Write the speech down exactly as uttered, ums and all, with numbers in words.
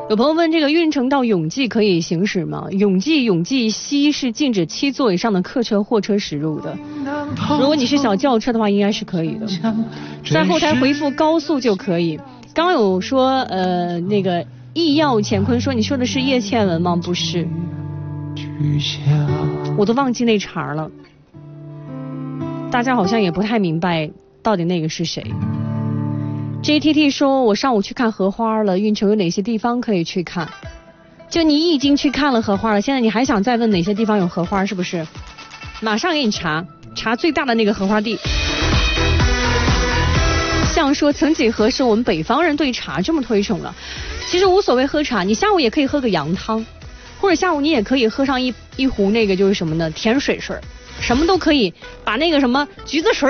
有朋友问，这个运城到永济可以行驶吗？永济永济西是禁止七座以上的客车货车驶入的，如果你是小轿车的话应该是可以的，在后台回复高速就可以。刚有说呃那个易耀乾坤说，你说的是叶倩文吗？不是，我都忘记那茬了，大家好像也不太明白到底那个是谁。J T T 说，我上午去看荷花了，运城有哪些地方可以去看？就你已经去看了荷花了，现在你还想再问哪些地方有荷花，是不是？马上给你查查最大的那个荷花地。像说曾几何时我们北方人对茶这么推崇了，其实无所谓喝茶，你下午也可以喝个羊汤，或者下午你也可以喝上一一壶那个就是什么呢，甜水水，什么都可以，把那个什么橘子水